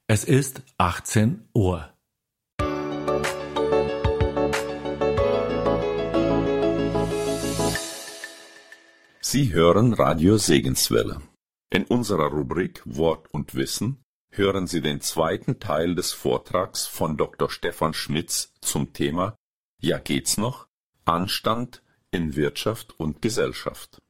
Es ist 18 Uhr. Sie hören Radio Segenswelle. In unserer Rubrik Wort und Wissen hören Sie den zweiten Teil des Vortrags von Dr. Stefan Schmitz zum Thema Ja, geht's noch? Anstand in Wirtschaft und Gesellschaft.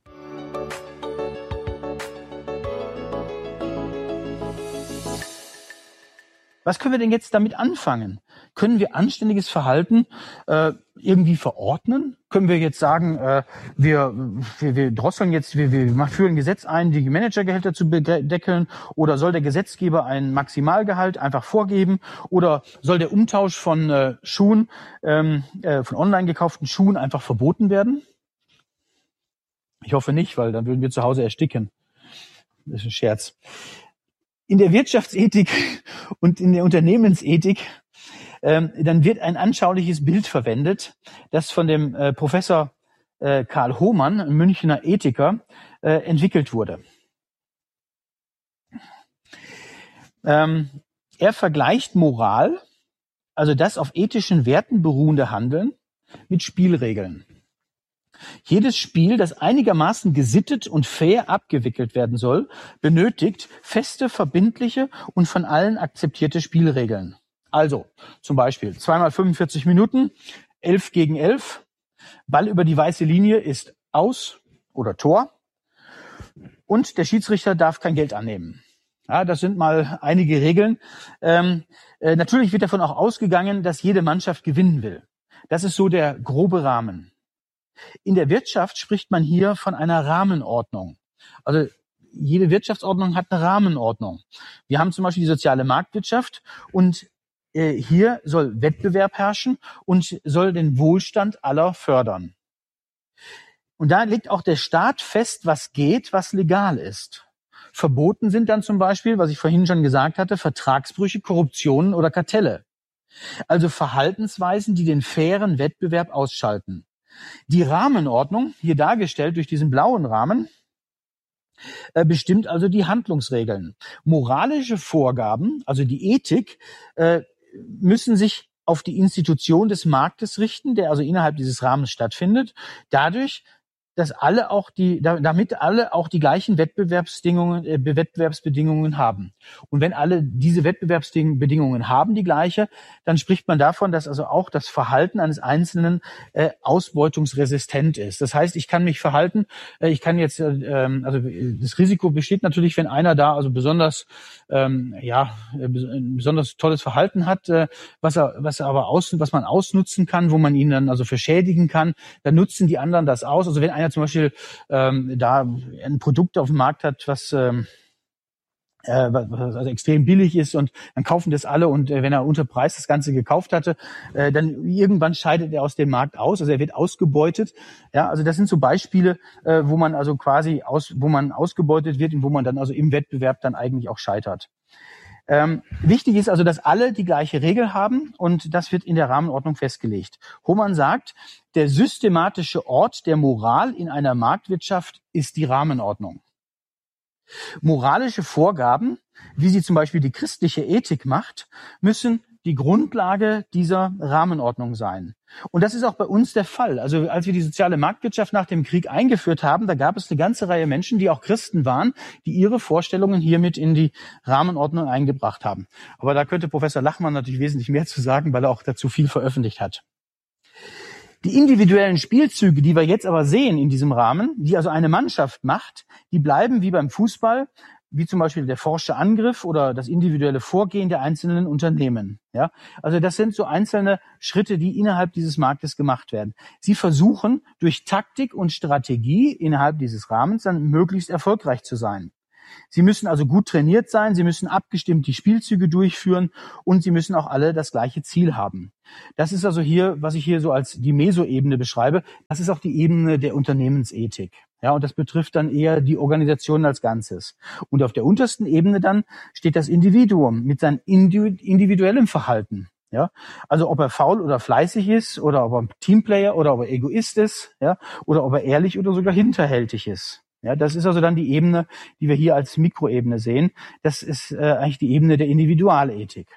Was können wir denn jetzt damit anfangen? Können wir anständiges Verhalten irgendwie verordnen? Können wir jetzt sagen, wir drosseln jetzt, wir führen ein Gesetz ein, die Managergehälter zu deckeln? Oder soll der Gesetzgeber ein Maximalgehalt einfach vorgeben? Oder soll der Umtausch von Schuhen, von online gekauften Schuhen einfach verboten werden? Ich hoffe nicht, weil dann würden wir zu Hause ersticken. Das ist ein Scherz. In der Wirtschaftsethik und in der Unternehmensethik, dann wird ein anschauliches Bild verwendet, das von dem Professor Karl Hohmann, ein Münchner Ethiker, entwickelt wurde. Er vergleicht Moral, also das auf ethischen Werten beruhende Handeln, mit Spielregeln. Jedes Spiel, das einigermaßen gesittet und fair abgewickelt werden soll, benötigt feste, verbindliche und von allen akzeptierte Spielregeln. Also zum Beispiel 2 × 45 Minuten, 11 gegen 11, Ball über die weiße Linie ist aus oder Tor und der Schiedsrichter darf kein Geld annehmen. Ja, das sind mal einige Regeln. Natürlich wird davon auch ausgegangen, dass jede Mannschaft gewinnen will. Das ist so der grobe Rahmen. In der Wirtschaft spricht man hier von einer Rahmenordnung. Also jede Wirtschaftsordnung hat eine Rahmenordnung. Wir haben zum Beispiel die soziale Marktwirtschaft und hier soll Wettbewerb herrschen und soll den Wohlstand aller fördern. Und da legt auch der Staat fest, was geht, was legal ist. Verboten sind dann zum Beispiel, was ich vorhin schon gesagt hatte, Vertragsbrüche, Korruptionen oder Kartelle. Also Verhaltensweisen, die den fairen Wettbewerb ausschalten. Die Rahmenordnung, hier dargestellt durch diesen blauen Rahmen, bestimmt also die Handlungsregeln. Moralische Vorgaben, also die Ethik, müssen sich auf die Institution des Marktes richten, der also innerhalb dieses Rahmens stattfindet, dadurch, dass damit alle auch die gleichen Wettbewerbsbedingungen haben. Und wenn alle diese Wettbewerbsbedingungen haben, die gleiche, dann spricht man davon, dass also auch das Verhalten eines Einzelnen ausbeutungsresistent ist. Das heißt, ich kann mich verhalten, ich kann jetzt, also das Risiko besteht natürlich, wenn einer da also besonders, ein besonders tolles Verhalten hat, was man ausnutzen kann, wo man ihn dann also verschädigen kann, dann nutzen die anderen das aus. Also wenn einer zum Beispiel da ein Produkt auf dem Markt hat, was also extrem billig ist und dann kaufen das alle und wenn er unter Preis das Ganze gekauft hatte, dann irgendwann scheidet er aus dem Markt aus, also er wird ausgebeutet. Ja, also das sind so Beispiele, wo man also quasi wo man ausgebeutet wird und wo man dann also im Wettbewerb dann eigentlich auch scheitert. Wichtig ist also, dass alle die gleiche Regel haben und das wird in der Rahmenordnung festgelegt. Hohmann sagt, der systematische Ort der Moral in einer Marktwirtschaft ist die Rahmenordnung. Moralische Vorgaben, wie sie zum Beispiel die christliche Ethik macht, müssen die Grundlage dieser Rahmenordnung sein. Und das ist auch bei uns der Fall. Also als wir die soziale Marktwirtschaft nach dem Krieg eingeführt haben, da gab es eine ganze Reihe Menschen, die auch Christen waren, die ihre Vorstellungen hiermit in die Rahmenordnung eingebracht haben. Aber da könnte Professor Lachmann natürlich wesentlich mehr zu sagen, weil er auch dazu viel veröffentlicht hat. Die individuellen Spielzüge, die wir jetzt aber sehen in diesem Rahmen, die also eine Mannschaft macht, die bleiben wie beim Fußball, wie zum Beispiel der forsche Angriff oder das individuelle Vorgehen der einzelnen Unternehmen. Ja, also das sind so einzelne Schritte, die innerhalb dieses Marktes gemacht werden. Sie versuchen durch Taktik und Strategie innerhalb dieses Rahmens dann möglichst erfolgreich zu sein. Sie müssen also gut trainiert sein, sie müssen abgestimmt die Spielzüge durchführen und sie müssen auch alle das gleiche Ziel haben. Das ist also hier, was ich hier so als die Mesoebene beschreibe, das ist auch die Ebene der Unternehmensethik. Ja, und das betrifft dann eher die Organisation als Ganzes. Und auf der untersten Ebene dann steht das Individuum mit seinem individuellem Verhalten. Ja, also ob er faul oder fleißig ist oder ob er ein Teamplayer oder ob er Egoist ist, ja, oder ob er ehrlich oder sogar hinterhältig ist. Ja, das ist also dann die Ebene, die wir hier als Mikroebene sehen. Das ist eigentlich die Ebene der Individualethik.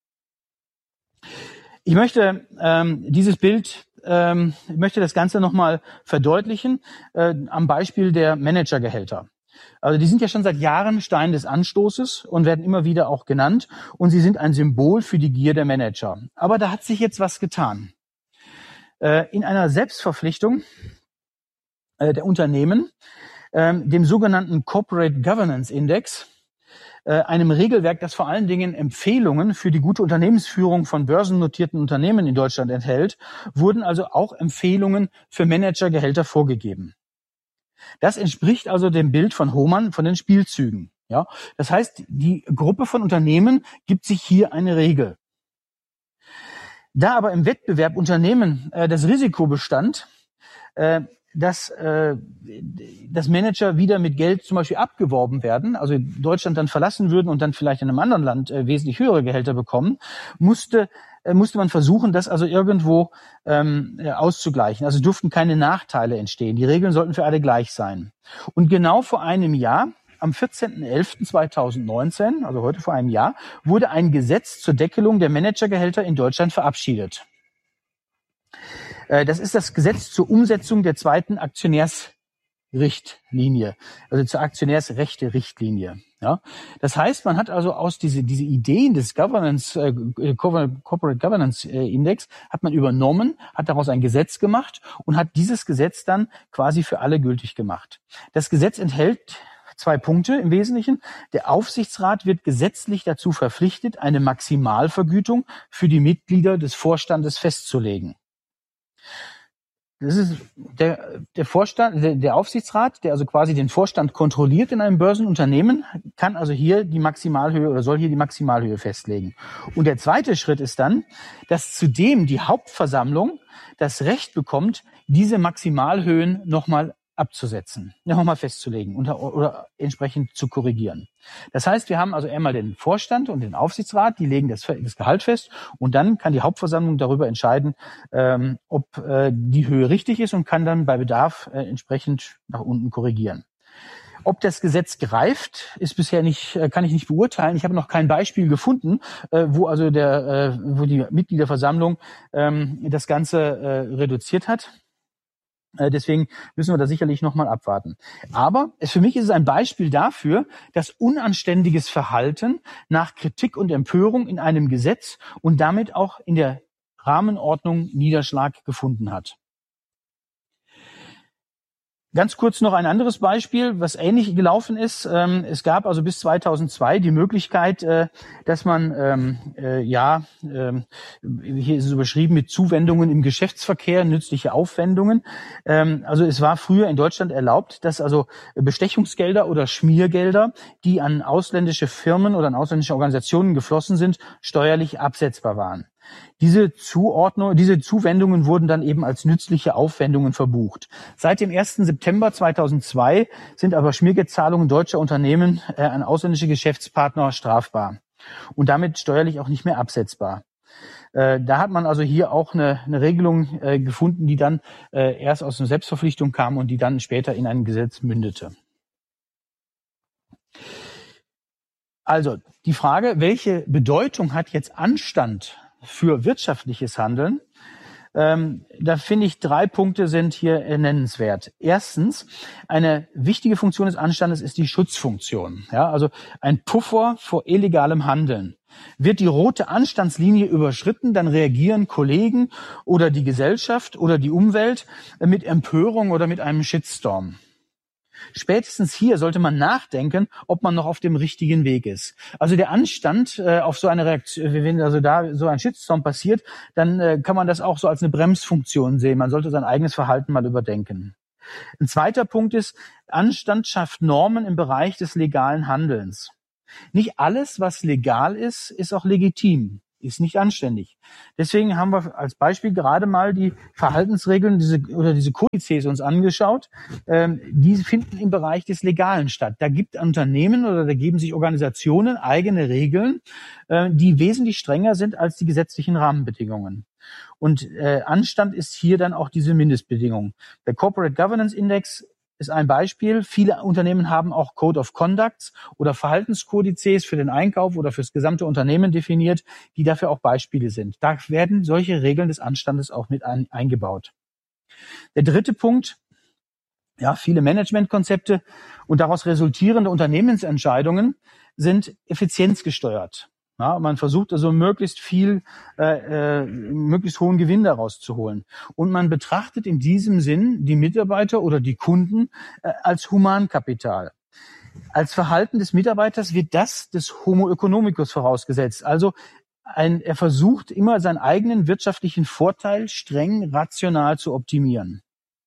Ich möchte dieses Bild, ich möchte das Ganze nochmal verdeutlichen am Beispiel der Managergehälter. Also die sind ja schon seit Jahren Stein des Anstoßes und werden immer wieder auch genannt. Und sie sind ein Symbol für die Gier der Manager. Aber da hat sich jetzt was getan. In einer Selbstverpflichtung der Unternehmen, dem sogenannten Corporate Governance Index, einem Regelwerk, das vor allen Dingen Empfehlungen für die gute Unternehmensführung von börsennotierten Unternehmen in Deutschland enthält, wurden also auch Empfehlungen für Managergehälter vorgegeben. Das entspricht also dem Bild von Hohmann von den Spielzügen. Ja, das heißt, die Gruppe von Unternehmen gibt sich hier eine Regel. Da aber im Wettbewerb Unternehmen das Risiko bestand, dass Manager wieder mit Geld zum Beispiel abgeworben werden, also Deutschland dann verlassen würden und dann vielleicht in einem anderen Land wesentlich höhere Gehälter bekommen, musste man versuchen, das also irgendwo auszugleichen. Also durften keine Nachteile entstehen. Die Regeln sollten für alle gleich sein. Und genau vor einem Jahr, am 14.11.2019, also heute vor einem Jahr, wurde ein Gesetz zur Deckelung der Managergehälter in Deutschland verabschiedet. Das ist das Gesetz zur Umsetzung der zweiten Aktionärsrichtlinie, also zur Aktionärsrechte-Richtlinie. Ja, das heißt, man hat also aus diese Ideen des Corporate Governance Index hat man übernommen, hat daraus ein Gesetz gemacht und hat dieses Gesetz dann quasi für alle gültig gemacht. Das Gesetz enthält 2 Punkte im Wesentlichen. Der Aufsichtsrat wird gesetzlich dazu verpflichtet, eine Maximalvergütung für die Mitglieder des Vorstandes festzulegen. Das ist der Vorstand, der Aufsichtsrat, der also quasi den Vorstand kontrolliert in einem Börsenunternehmen, kann also hier die Maximalhöhe oder soll hier die Maximalhöhe festlegen. Und der zweite Schritt ist dann, dass zudem die Hauptversammlung das Recht bekommt, diese Maximalhöhen nochmal abzusetzen, nochmal festzulegen oder entsprechend zu korrigieren. Das heißt, wir haben also einmal den Vorstand und den Aufsichtsrat, die legen das Gehalt fest und dann kann die Hauptversammlung darüber entscheiden, ob die Höhe richtig ist und kann dann bei Bedarf entsprechend nach unten korrigieren. Ob das Gesetz greift, ist bisher kann ich nicht beurteilen. Ich habe noch kein Beispiel gefunden, wo die Mitgliederversammlung das Ganze reduziert hat. Deswegen müssen wir da sicherlich nochmal abwarten. Aber für mich ist es ein Beispiel dafür, dass unanständiges Verhalten nach Kritik und Empörung in einem Gesetz und damit auch in der Rahmenordnung Niederschlag gefunden hat. Ganz kurz noch ein anderes Beispiel, was ähnlich gelaufen ist. Es gab also bis 2002 die Möglichkeit, dass man, hier ist es überschrieben mit Zuwendungen im Geschäftsverkehr, nützliche Aufwendungen. Also es war früher in Deutschland erlaubt, dass also Bestechungsgelder oder Schmiergelder, die an ausländische Firmen oder an ausländische Organisationen geflossen sind, steuerlich absetzbar waren. Diese Zuwendungen wurden dann eben als nützliche Aufwendungen verbucht. Seit dem 1. September 2002 sind aber Schmiergeldzahlungen deutscher Unternehmen an ausländische Geschäftspartner strafbar und damit steuerlich auch nicht mehr absetzbar. Da hat man also hier auch eine Regelung gefunden, die dann erst aus einer Selbstverpflichtung kam und die dann später in ein Gesetz mündete. Also die Frage, welche Bedeutung hat jetzt Anstand für wirtschaftliches Handeln? Da finde ich 3 Punkte sind hier nennenswert. Erstens, eine wichtige Funktion des Anstandes ist die Schutzfunktion. Ja, also ein Puffer vor illegalem Handeln. Wird die rote Anstandslinie überschritten, dann reagieren Kollegen oder die Gesellschaft oder die Umwelt mit Empörung oder mit einem Shitstorm. Spätestens hier sollte man nachdenken, ob man noch auf dem richtigen Weg ist. Also der Anstand auf so eine Reaktion, wenn also da so ein Shitstorm passiert, dann kann man das auch so als eine Bremsfunktion sehen. Man sollte sein eigenes Verhalten mal überdenken. Ein zweiter Punkt ist, Anstand schafft Normen im Bereich des legalen Handelns. Nicht alles, was legal ist, ist auch legitim. Ist nicht anständig. Deswegen haben wir als Beispiel gerade mal die Verhaltensregeln, diese Kodizes uns angeschaut. Die finden im Bereich des Legalen statt. Da gibt Unternehmen oder da geben sich Organisationen eigene Regeln, die wesentlich strenger sind als die gesetzlichen Rahmenbedingungen. Und Anstand ist hier dann auch diese Mindestbedingung. Der Corporate Governance Index ist ein Beispiel. Viele Unternehmen haben auch Code of Conducts oder Verhaltenskodizes für den Einkauf oder fürs gesamte Unternehmen definiert, die dafür auch Beispiele sind. Da werden solche Regeln des Anstandes auch mit eingebaut. Der dritte Punkt, ja, viele Managementkonzepte und daraus resultierende Unternehmensentscheidungen sind effizienzgesteuert. Ja, man versucht also möglichst hohen Gewinn daraus zu holen. Und man betrachtet in diesem Sinn die Mitarbeiter oder die Kunden als Humankapital. Als Verhalten des Mitarbeiters wird das des Homo economicus vorausgesetzt. Also er versucht immer seinen eigenen wirtschaftlichen Vorteil streng rational zu optimieren.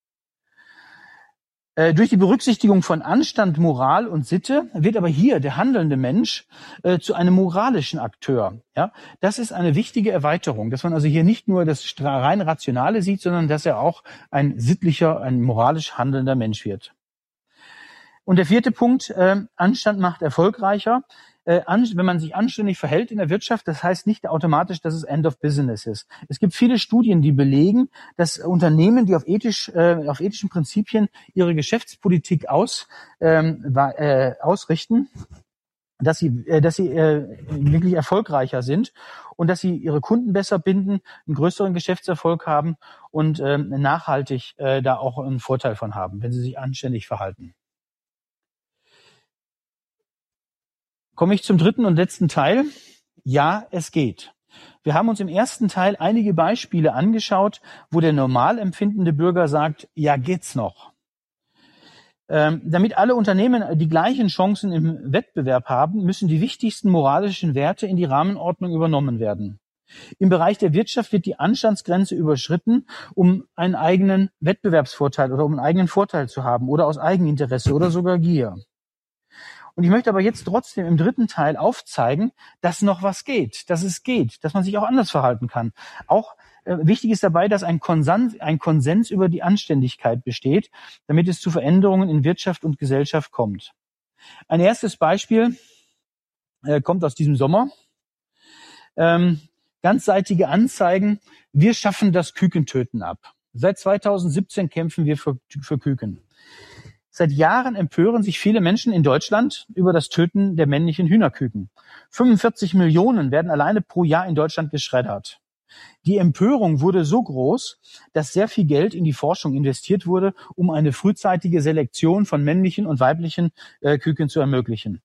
Durch die Berücksichtigung von Anstand, Moral und Sitte wird aber hier der handelnde Mensch zu einem moralischen Akteur. Ja, das ist eine wichtige Erweiterung, dass man also hier nicht nur das rein Rationale sieht, sondern dass er auch ein sittlicher, ein moralisch handelnder Mensch wird. Und der vierte Punkt, Anstand macht erfolgreicher. Wenn man sich anständig verhält in der Wirtschaft, das heißt nicht automatisch, dass es End of Business ist. Es gibt viele Studien, die belegen, dass Unternehmen, die auf ethischen Prinzipien ihre Geschäftspolitik ausrichten, dass sie wirklich erfolgreicher sind und dass sie ihre Kunden besser binden, einen größeren Geschäftserfolg haben und nachhaltig da auch einen Vorteil von haben, wenn sie sich anständig verhalten. Komme ich zum dritten und letzten Teil. Ja, es geht. Wir haben uns im ersten Teil einige Beispiele angeschaut, wo der normal empfindende Bürger sagt, ja, geht's noch. Damit alle Unternehmen die gleichen Chancen im Wettbewerb haben, müssen die wichtigsten moralischen Werte in die Rahmenordnung übernommen werden. Im Bereich der Wirtschaft wird die Anstandsgrenze überschritten, um einen eigenen Wettbewerbsvorteil oder um einen eigenen Vorteil zu haben oder aus Eigeninteresse oder sogar Gier. Und ich möchte aber jetzt trotzdem im dritten Teil aufzeigen, dass noch was geht, dass es geht, dass man sich auch anders verhalten kann. Auch wichtig ist dabei, dass ein Konsens über die Anständigkeit besteht, damit es zu Veränderungen in Wirtschaft und Gesellschaft kommt. Ein erstes Beispiel kommt aus diesem Sommer. Ganzseitige Anzeigen, wir schaffen das Kükentöten ab. Seit 2017 kämpfen wir für Küken. Seit Jahren empören sich viele Menschen in Deutschland über das Töten der männlichen Hühnerküken. 45 Millionen werden alleine pro Jahr in Deutschland geschreddert. Die Empörung wurde so groß, dass sehr viel Geld in die Forschung investiert wurde, um eine frühzeitige Selektion von männlichen und weiblichen Küken zu ermöglichen.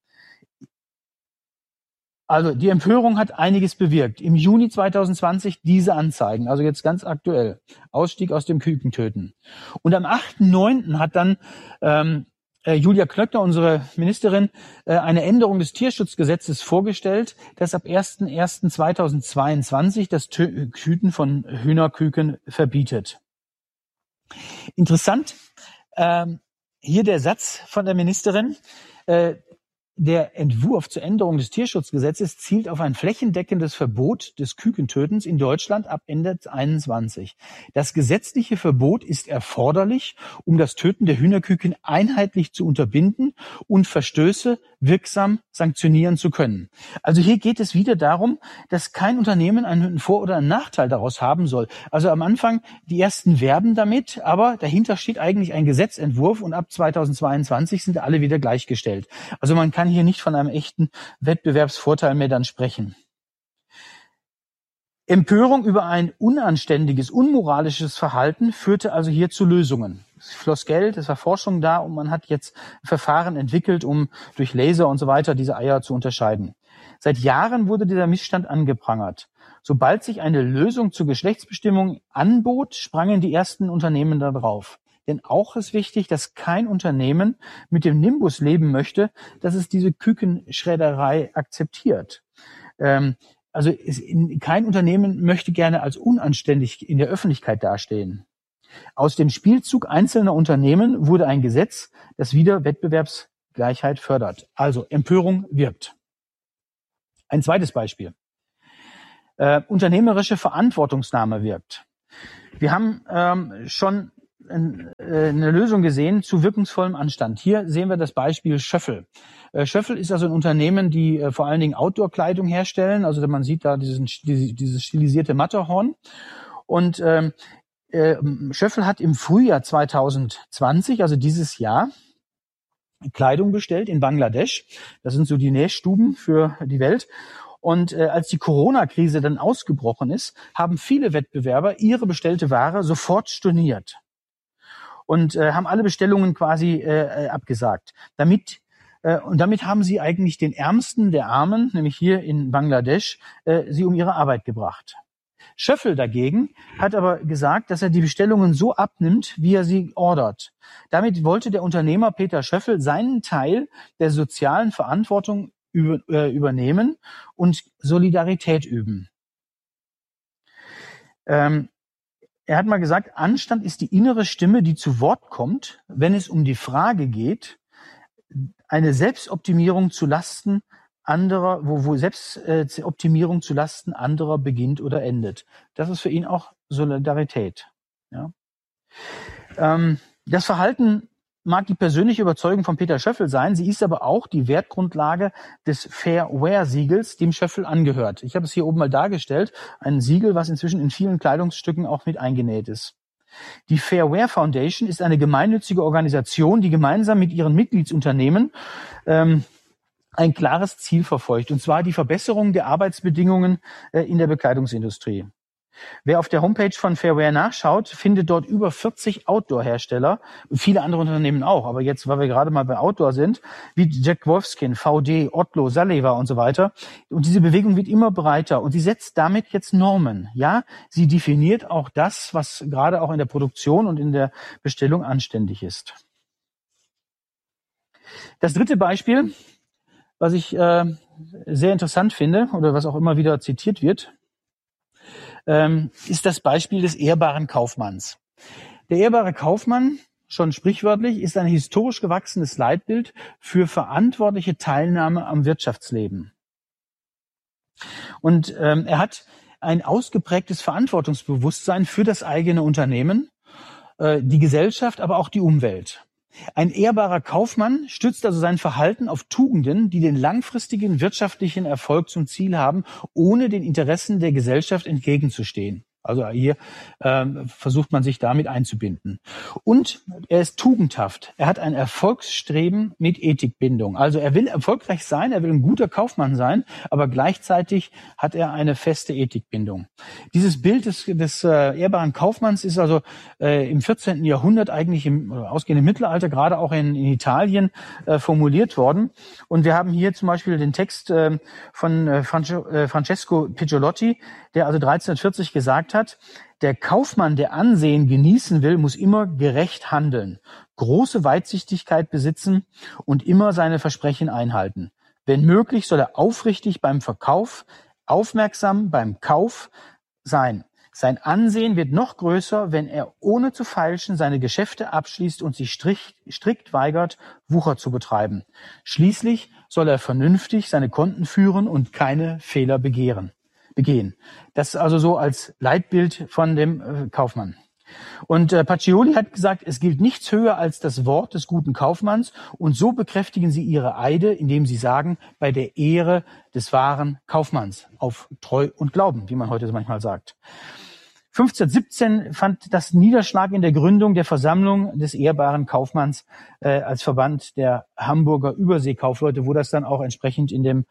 Also die Empörung hat einiges bewirkt. Im Juni 2020 diese Anzeigen, also jetzt ganz aktuell, Ausstieg aus dem Kükentöten. Und am 8.9. hat dann Julia Klöckner, unsere Ministerin, eine Änderung des Tierschutzgesetzes vorgestellt, das ab 1.1.2022 das Töten von Hühnerküken verbietet. Interessant, hier der Satz von der Ministerin, der Entwurf zur Änderung des Tierschutzgesetzes zielt auf ein flächendeckendes Verbot des Kükentötens in Deutschland ab Ende 2021. Das gesetzliche Verbot ist erforderlich, um das Töten der Hühnerküken einheitlich zu unterbinden und Verstöße wirksam sanktionieren zu können. Also hier geht es wieder darum, dass kein Unternehmen einen Vor- oder einen Nachteil daraus haben soll. Also am Anfang, die ersten werben damit, aber dahinter steht eigentlich ein Gesetzentwurf und ab 2022 sind alle wieder gleichgestellt. Also man kann hier nicht von einem echten Wettbewerbsvorteil mehr dann sprechen. Empörung über ein unanständiges, unmoralisches Verhalten führte also hier zu Lösungen. Es floss Geld, es war Forschung da und man hat jetzt Verfahren entwickelt, um durch Laser und so weiter diese Eier zu unterscheiden. Seit Jahren wurde dieser Missstand angeprangert. Sobald sich eine Lösung zur Geschlechtsbestimmung anbot, sprangen die ersten Unternehmen da drauf. Denn auch ist wichtig, dass kein Unternehmen mit dem Nimbus leben möchte, dass es diese Kükenschredderei akzeptiert. Kein Unternehmen möchte gerne als unanständig in der Öffentlichkeit dastehen. Aus dem Spielzug einzelner Unternehmen wurde ein Gesetz, das wieder Wettbewerbsgleichheit fördert. Also Empörung wirkt. Ein zweites Beispiel. Unternehmerische Verantwortungsnahme wirkt. Wir haben schon eine Lösung gesehen zu wirkungsvollem Anstand. Hier sehen wir das Beispiel Schöffel. Schöffel ist also ein Unternehmen, die vor allen Dingen Outdoor-Kleidung herstellen. Also man sieht da dieses stilisierte Matterhorn. Und Schöffel hat im Frühjahr 2020, also dieses Jahr, Kleidung bestellt in Bangladesch. Das sind so die Nähstuben für die Welt. Und als die Corona-Krise dann ausgebrochen ist, haben viele Wettbewerber ihre bestellte Ware sofort storniert und haben alle Bestellungen quasi abgesagt. Damit haben sie eigentlich den Ärmsten der Armen, nämlich hier in Bangladesch, sie um ihre Arbeit gebracht. Schöffel dagegen hat aber gesagt, dass er die Bestellungen so abnimmt, wie er sie ordert. Damit wollte der Unternehmer Peter Schöffel seinen Teil der sozialen Verantwortung übernehmen und Solidarität üben. Er hat mal gesagt, Anstand ist die innere Stimme, die zu Wort kommt, wenn es um die Frage geht, eine Selbstoptimierung zu Lasten anderer, wo Selbstoptimierung zu Lasten anderer beginnt oder endet. Das ist für ihn auch Solidarität. Ja. Das Verhalten mag die persönliche Überzeugung von Peter Schöffel sein, sie ist aber auch die Wertgrundlage des Fair Wear Siegels, dem Schöffel angehört. Ich habe es hier oben mal dargestellt, ein Siegel, was inzwischen in vielen Kleidungsstücken auch mit eingenäht ist. Die Fair Wear Foundation ist eine gemeinnützige Organisation, die gemeinsam mit ihren Mitgliedsunternehmen ein klares Ziel verfolgt, und zwar die Verbesserung der Arbeitsbedingungen in der Bekleidungsindustrie. Wer auf der Homepage von Fairwear nachschaut, findet dort über 40 Outdoor-Hersteller, viele andere Unternehmen auch, aber jetzt, weil wir gerade mal bei Outdoor sind, wie Jack Wolfskin, VD, Otto, Saleva und so weiter. Und diese Bewegung wird immer breiter und sie setzt damit jetzt Normen. Ja, sie definiert auch das, was gerade auch in der Produktion und in der Bestellung anständig ist. Das dritte Beispiel, was ich sehr interessant finde oder was auch immer wieder zitiert wird, ist das Beispiel des ehrbaren Kaufmanns. Der ehrbare Kaufmann, schon sprichwörtlich, ist ein historisch gewachsenes Leitbild für verantwortliche Teilnahme am Wirtschaftsleben. Und er hat ein ausgeprägtes Verantwortungsbewusstsein für das eigene Unternehmen, die Gesellschaft, aber auch die Umwelt. Ein ehrbarer Kaufmann stützt also sein Verhalten auf Tugenden, die den langfristigen wirtschaftlichen Erfolg zum Ziel haben, ohne den Interessen der Gesellschaft entgegenzustehen. Also hier versucht man sich damit einzubinden. Und er ist tugendhaft. Er hat ein Erfolgsstreben mit Ethikbindung. Also er will erfolgreich sein, er will ein guter Kaufmann sein, aber gleichzeitig hat er eine feste Ethikbindung. Dieses Bild des ehrbaren Kaufmanns ist also im 14. Jahrhundert eigentlich im ausgehenden Mittelalter, gerade auch in Italien, formuliert worden. Und wir haben hier zum Beispiel den Text von Francesco Picciolotti, der also 1340 gesagt hat: Der Kaufmann, der Ansehen genießen will, muss immer gerecht handeln, große Weitsichtigkeit besitzen und immer seine Versprechen einhalten. Wenn möglich, soll er aufrichtig beim Verkauf, aufmerksam beim Kauf sein. Sein Ansehen wird noch größer, wenn er ohne zu feilschen seine Geschäfte abschließt und sich strikt weigert, Wucher zu betreiben. Schließlich soll er vernünftig seine Konten führen und keine Fehler begehen. Das ist also so als Leitbild von dem Kaufmann. Und Pacioli hat gesagt, es gilt nichts höher als das Wort des guten Kaufmanns, und so bekräftigen sie ihre Eide, indem sie sagen, bei der Ehre des wahren Kaufmanns, auf Treu und Glauben, wie man heute manchmal sagt. 1517 fand das Niederschlag in der Gründung der Versammlung des ehrbaren Kaufmanns als Verband der Hamburger Überseekaufleute, wo das dann auch entsprechend in den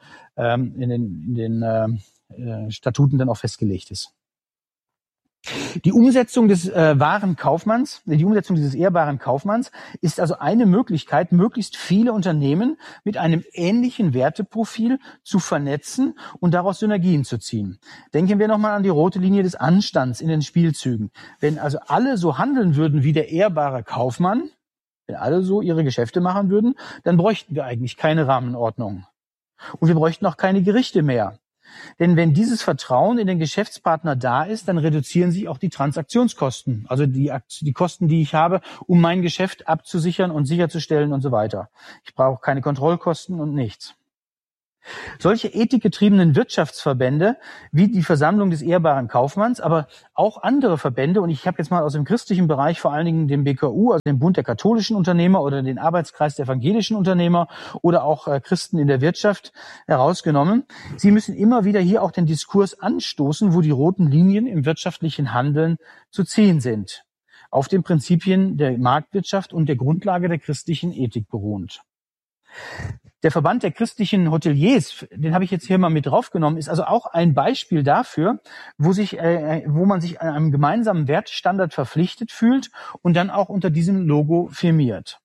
Statuten dann auch festgelegt ist. Die Umsetzung des wahren Kaufmanns, die Umsetzung dieses ehrbaren Kaufmanns ist also eine Möglichkeit, möglichst viele Unternehmen mit einem ähnlichen Werteprofil zu vernetzen und daraus Synergien zu ziehen. Denken wir nochmal an die rote Linie des Anstands in den Spielzügen. Wenn also alle so handeln würden wie der ehrbare Kaufmann, wenn alle so ihre Geschäfte machen würden, dann bräuchten wir eigentlich keine Rahmenordnung. Und wir bräuchten auch keine Gerichte mehr. Denn wenn dieses Vertrauen in den Geschäftspartner da ist, dann reduzieren sich auch die Transaktionskosten, also die Kosten, die ich habe, um mein Geschäft abzusichern und sicherzustellen und so weiter. Ich brauche keine Kontrollkosten und nichts. Solche ethikgetriebenen Wirtschaftsverbände wie die Versammlung des ehrbaren Kaufmanns, aber auch andere Verbände, und ich habe jetzt mal aus dem christlichen Bereich vor allen Dingen den BKU, also den Bund der katholischen Unternehmer oder den Arbeitskreis der evangelischen Unternehmer oder auch Christen in der Wirtschaft herausgenommen. Sie müssen immer wieder hier auch den Diskurs anstoßen, wo die roten Linien im wirtschaftlichen Handeln zu ziehen sind, auf den Prinzipien der Marktwirtschaft und der Grundlage der christlichen Ethik beruhend. Der Verband der christlichen Hoteliers, den habe ich jetzt hier mal mit draufgenommen, ist also auch ein Beispiel dafür, wo man sich einem gemeinsamen Wertstandard verpflichtet fühlt und dann auch unter diesem Logo firmiert.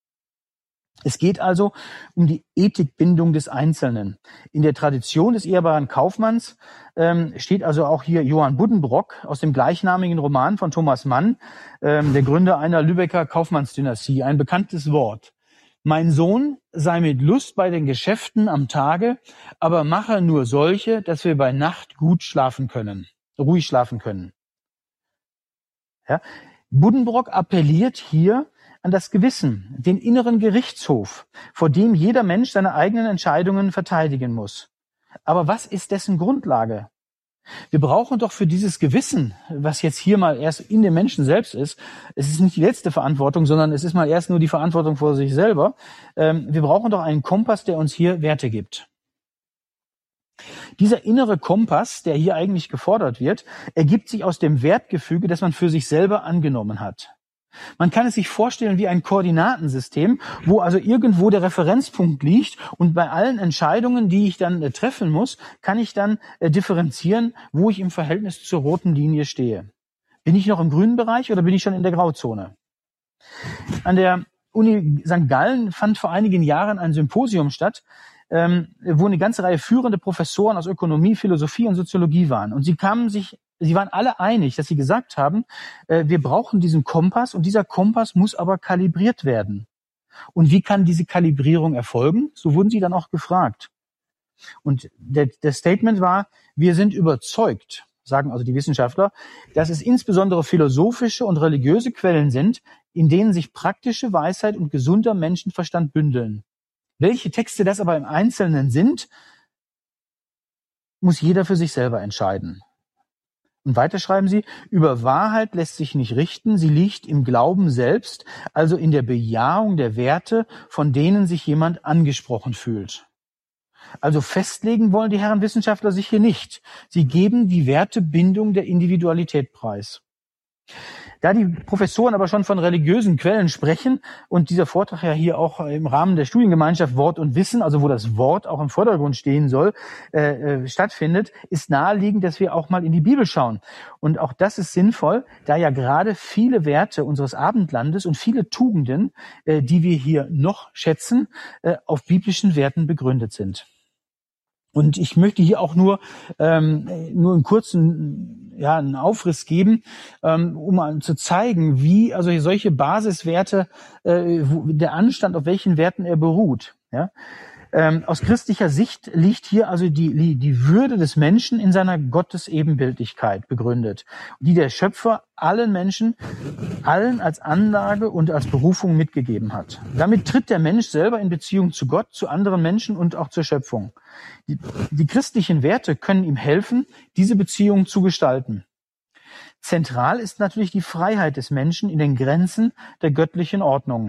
Es geht also um die Ethikbindung des Einzelnen. In der Tradition des ehrbaren Kaufmanns steht also auch hier Johann Buddenbrock aus dem gleichnamigen Roman von Thomas Mann, der Gründer einer Lübecker Kaufmannsdynastie, ein bekanntes Wort. Mein Sohn, sei mit Lust bei den Geschäften am Tage, aber mache nur solche, dass wir bei Nacht gut schlafen können, ruhig schlafen können. Ja? Buddenbrock appelliert hier an das Gewissen, den inneren Gerichtshof, vor dem jeder Mensch seine eigenen Entscheidungen verteidigen muss. Aber was ist dessen Grundlage? Wir brauchen doch für dieses Gewissen, was jetzt hier mal erst in dem Menschen selbst ist, es ist nicht die letzte Verantwortung, sondern es ist mal erst nur die Verantwortung vor sich selber. Wir brauchen doch einen Kompass, der uns hier Werte gibt. Dieser innere Kompass, der hier eigentlich gefordert wird, ergibt sich aus dem Wertgefüge, das man für sich selber angenommen hat. Man kann es sich vorstellen wie ein Koordinatensystem, wo also irgendwo der Referenzpunkt liegt und bei allen Entscheidungen, die ich dann treffen muss, kann ich dann differenzieren, wo ich im Verhältnis zur roten Linie stehe. Bin ich noch im grünen Bereich oder bin ich schon in der Grauzone? An der Uni St. Gallen fand vor einigen Jahren ein Symposium statt, wo eine ganze Reihe führende Professoren aus Ökonomie, Philosophie und Soziologie waren. Und Sie waren alle einig, dass sie gesagt haben, wir brauchen diesen Kompass und dieser Kompass muss aber kalibriert werden. Und wie kann diese Kalibrierung erfolgen? So wurden sie dann auch gefragt. Und der Statement war, wir sind überzeugt, sagen also die Wissenschaftler, dass es insbesondere philosophische und religiöse Quellen sind, in denen sich praktische Weisheit und gesunder Menschenverstand bündeln. Welche Texte das aber im Einzelnen sind, muss jeder für sich selber entscheiden. Und weiter schreiben sie, über Wahrheit lässt sich nicht richten, sie liegt im Glauben selbst, also in der Bejahung der Werte, von denen sich jemand angesprochen fühlt. Also festlegen wollen die Herren Wissenschaftler sich hier nicht. Sie geben die Wertebindung der Individualität preis. Da die Professoren aber schon von religiösen Quellen sprechen und dieser Vortrag ja hier auch im Rahmen der Studiengemeinschaft Wort und Wissen, also wo das Wort auch im Vordergrund stehen soll, stattfindet, ist naheliegend, dass wir auch mal in die Bibel schauen. Und auch das ist sinnvoll, da ja gerade viele Werte unseres Abendlandes und viele Tugenden, die wir hier noch schätzen, auf biblischen Werten begründet sind. Und ich möchte hier auch nur einen kurzen einen Aufriss geben, um mal zu zeigen, wie also solche Basiswerte, der Anstand, auf welchen Werten er beruht. Ja? Aus christlicher Sicht liegt hier also die Würde des Menschen in seiner Gottesebenbildlichkeit begründet, die der Schöpfer allen Menschen, allen als Anlage und als Berufung mitgegeben hat. Damit tritt der Mensch selber in Beziehung zu Gott, zu anderen Menschen und auch zur Schöpfung. Die christlichen Werte können ihm helfen, diese Beziehung zu gestalten. Zentral ist natürlich die Freiheit des Menschen in den Grenzen der göttlichen Ordnung.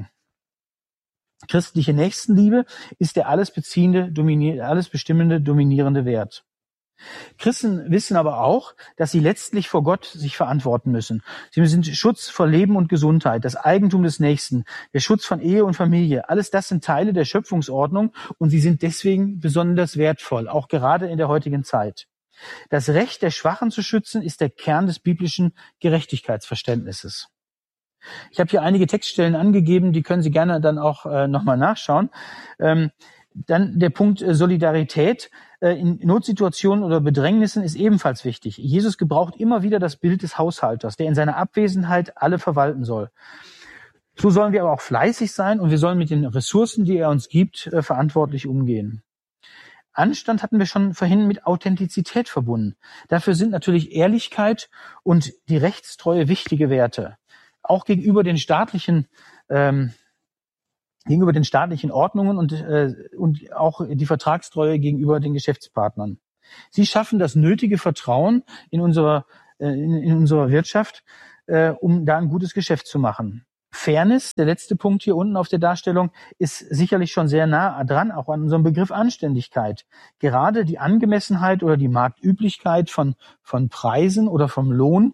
Christliche Nächstenliebe ist der alles bestimmende, dominierende Wert. Christen wissen aber auch, dass sie letztlich vor Gott sich verantworten müssen. Sie sind Schutz vor Leben und Gesundheit, das Eigentum des Nächsten, der Schutz von Ehe und Familie. Alles das sind Teile der Schöpfungsordnung und sie sind deswegen besonders wertvoll, auch gerade in der heutigen Zeit. Das Recht der Schwachen zu schützen ist der Kern des biblischen Gerechtigkeitsverständnisses. Ich habe hier einige Textstellen angegeben, die können Sie gerne dann auch nochmal nachschauen. Dann der Punkt Solidarität in Notsituationen oder Bedrängnissen ist ebenfalls wichtig. Jesus gebraucht immer wieder das Bild des Haushalters, der in seiner Abwesenheit alle verwalten soll. So sollen wir aber auch fleißig sein und wir sollen mit den Ressourcen, die er uns gibt, verantwortlich umgehen. Anstand hatten wir schon vorhin mit Authentizität verbunden. Dafür sind natürlich Ehrlichkeit und die Rechtstreue wichtige Werte. Auch gegenüber den staatlichen gegenüber den staatlichen Ordnungen und auch die Vertragstreue gegenüber den Geschäftspartnern. Sie schaffen das nötige Vertrauen in unserer Wirtschaft, um da ein gutes Geschäft zu machen. Fairness, der letzte Punkt hier unten auf der Darstellung, ist sicherlich schon sehr nah dran, auch an unserem Begriff Anständigkeit. Gerade die Angemessenheit oder die Marktüblichkeit von Preisen oder vom Lohn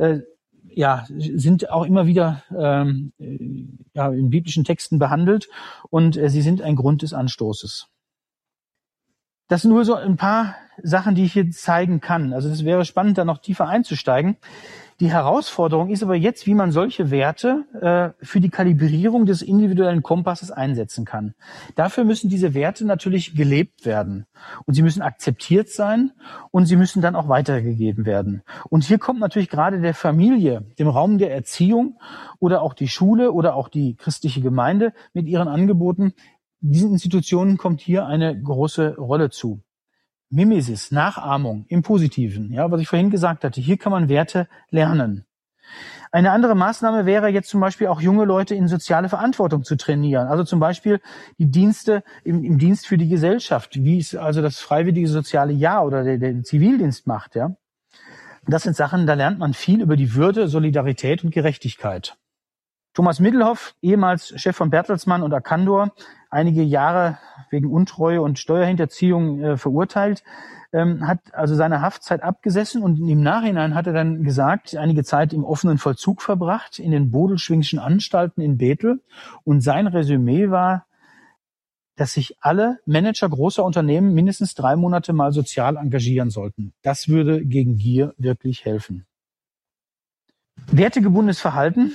sind auch immer wieder in biblischen Texten behandelt und sie sind ein Grund des Anstoßes. Das sind nur so ein paar Sachen, die ich hier zeigen kann. Also es wäre spannend, da noch tiefer einzusteigen. Die Herausforderung ist aber jetzt, wie man solche Werte für die Kalibrierung des individuellen Kompasses einsetzen kann. Dafür müssen diese Werte natürlich gelebt werden. Und sie müssen akzeptiert sein und sie müssen dann auch weitergegeben werden. Und hier kommt natürlich gerade der Familie, dem Raum der Erziehung oder auch die Schule oder auch die christliche Gemeinde mit ihren Angeboten, diesen Institutionen kommt hier eine große Rolle zu. Mimesis, Nachahmung im Positiven, ja, was ich vorhin gesagt hatte. Hier kann man Werte lernen. Eine andere Maßnahme wäre jetzt zum Beispiel auch junge Leute in soziale Verantwortung zu trainieren. Also zum Beispiel die Dienste im Dienst für die Gesellschaft, wie es also das freiwillige soziale Jahr oder der Zivildienst macht, ja. Das sind Sachen, da lernt man viel über die Würde, Solidarität und Gerechtigkeit. Thomas Middelhoff, ehemals Chef von Bertelsmann und Arcandor, einige Jahre wegen Untreue und Steuerhinterziehung verurteilt, hat also seine Haftzeit abgesessen und im Nachhinein hat er dann gesagt, einige Zeit im offenen Vollzug verbracht, in den Bodelschwingschen Anstalten in Bethel. Und sein Resümee war, dass sich alle Manager großer Unternehmen mindestens 3 Monate mal sozial engagieren sollten. Das würde gegen Gier wirklich helfen. Wertegebundenes Verhalten.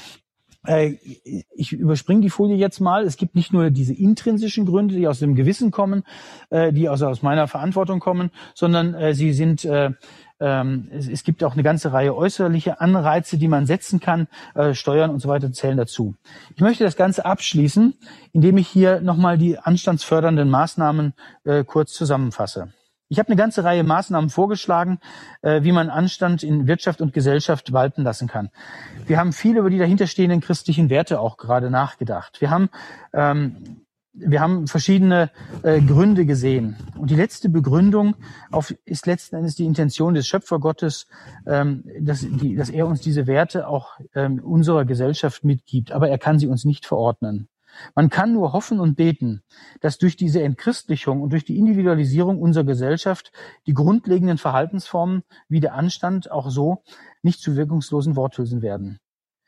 Ich überspringe die Folie jetzt mal. Es gibt nicht nur diese intrinsischen Gründe, die aus dem Gewissen kommen, die also aus meiner Verantwortung kommen, sondern sie sind es gibt auch eine ganze Reihe äußerliche Anreize, die man setzen kann. Steuern und so weiter zählen dazu. Ich möchte das Ganze abschließen, indem ich hier nochmal die anstandsfördernden Maßnahmen kurz zusammenfasse. Ich habe eine ganze Reihe Maßnahmen vorgeschlagen, wie man Anstand in Wirtschaft und Gesellschaft walten lassen kann. Wir haben viel über die dahinterstehenden christlichen Werte auch gerade nachgedacht. Wir haben verschiedene Gründe gesehen. Und die letzte Begründung ist letzten Endes die Intention des Schöpfergottes, dass er uns diese Werte auch unserer Gesellschaft mitgibt. Aber er kann sie uns nicht verordnen. Man kann nur hoffen und beten, dass durch diese Entchristlichung und durch die Individualisierung unserer Gesellschaft die grundlegenden Verhaltensformen wie der Anstand auch so nicht zu wirkungslosen Worthülsen werden.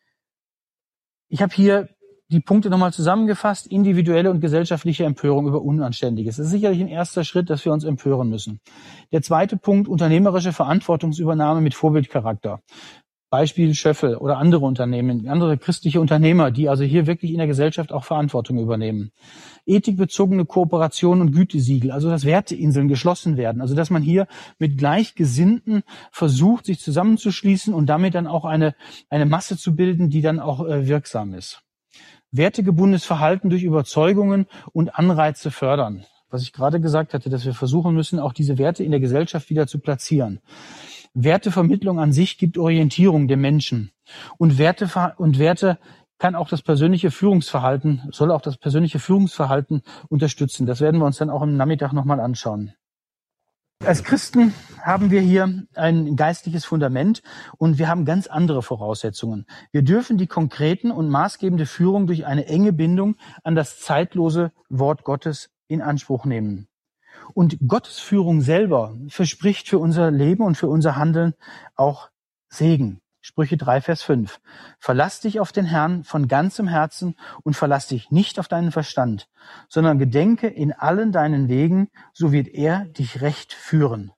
Ich habe hier die Punkte nochmal zusammengefasst. Individuelle und gesellschaftliche Empörung über Unanständiges. Das ist sicherlich ein erster Schritt, dass wir uns empören müssen. Der zweite Punkt, unternehmerische Verantwortungsübernahme mit Vorbildcharakter. Beispiel Schöffel oder andere Unternehmen, andere christliche Unternehmer, die also hier wirklich in der Gesellschaft auch Verantwortung übernehmen. Ethikbezogene Kooperation und Gütesiegel, also dass Werteinseln geschlossen werden, also dass man hier mit Gleichgesinnten versucht, sich zusammenzuschließen und damit dann auch eine Masse zu bilden, die dann auch wirksam ist. Wertegebundenes Verhalten durch Überzeugungen und Anreize fördern. Was ich gerade gesagt hatte, dass wir versuchen müssen, auch diese Werte in der Gesellschaft wieder zu platzieren. Wertevermittlung an sich gibt Orientierung dem Menschen. Und Werte kann auch das persönliche Führungsverhalten, soll auch das persönliche Führungsverhalten unterstützen. Das werden wir uns dann auch am Nachmittag nochmal anschauen. Als Christen haben wir hier ein geistliches Fundament und wir haben ganz andere Voraussetzungen. Wir dürfen die konkreten und maßgebende Führung durch eine enge Bindung an das zeitlose Wort Gottes in Anspruch nehmen. Und Gottes Führung selber verspricht für unser Leben und für unser Handeln auch Segen. Sprüche 3, Vers 5. Verlass dich auf den Herrn von ganzem Herzen und verlass dich nicht auf deinen Verstand, sondern gedenke in allen deinen Wegen, so wird er dich recht führen.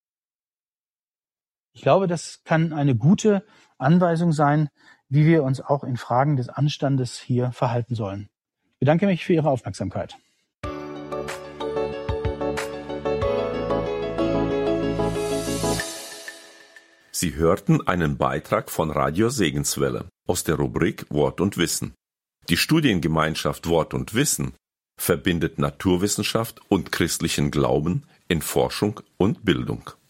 Ich glaube, das kann eine gute Anweisung sein, wie wir uns auch in Fragen des Anstandes hier verhalten sollen. Ich bedanke mich für Ihre Aufmerksamkeit. Sie hörten einen Beitrag von Radio Segenswelle aus der Rubrik Wort und Wissen. Die Studiengemeinschaft Wort und Wissen verbindet Naturwissenschaft und christlichen Glauben in Forschung und Bildung.